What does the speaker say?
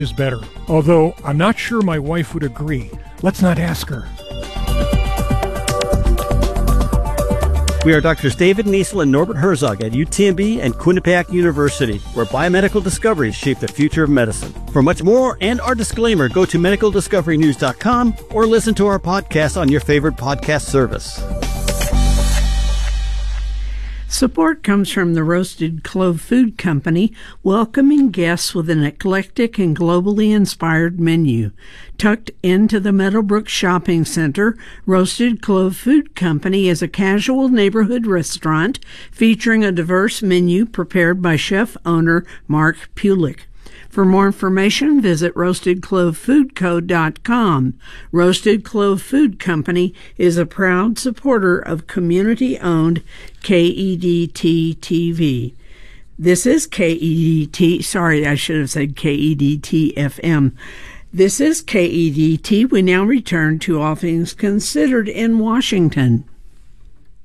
is better. Although I'm not sure my wife would agree. Let's not ask her. We are Drs. David Niesel and Norbert Herzog at UTMB and Quinnipiac University, where biomedical discoveries shape the future of medicine. For much more and our disclaimer, go to medicaldiscoverynews.com or listen to our podcast on your favorite podcast service. Support comes from the Roasted Clove Food Company, welcoming guests with an eclectic and globally inspired menu. Tucked into the Meadowbrook Shopping Center, Roasted Clove Food Company is a casual neighborhood restaurant featuring a diverse menu prepared by chef-owner Mark Pulick. For more information, visit roastedclovefoodco.com. Roasted Clove Food Company is a proud supporter of community-owned KEDT-TV. This is KEDT. Sorry, I should have said KEDT-FM. This is KEDT. We now return to All Things Considered in Washington.